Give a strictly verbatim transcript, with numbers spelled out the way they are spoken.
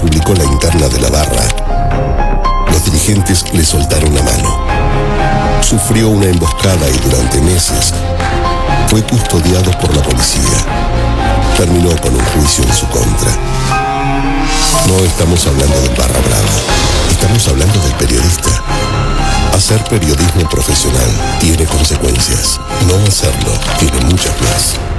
publicó la interna de la barra, los dirigentes le soltaron la mano. Sufrió una emboscada y durante meses fue custodiado por la policía. Terminó con un juicio en su contra. No estamos hablando del barra brava, estamos hablando del periodista. Hacer periodismo profesional tiene consecuencias. No hacerlo tiene muchas más.